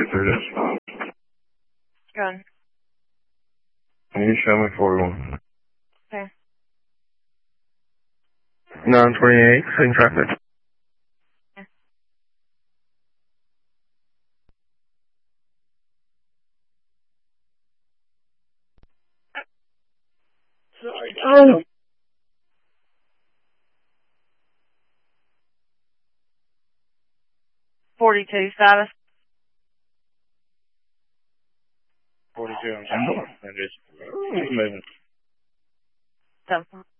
through this. Good. Can you show me 41? Okay. 928, same traffic. Okay. Sorry. Oh! 42 status. 42, I'm sorry. I'm just moving. So.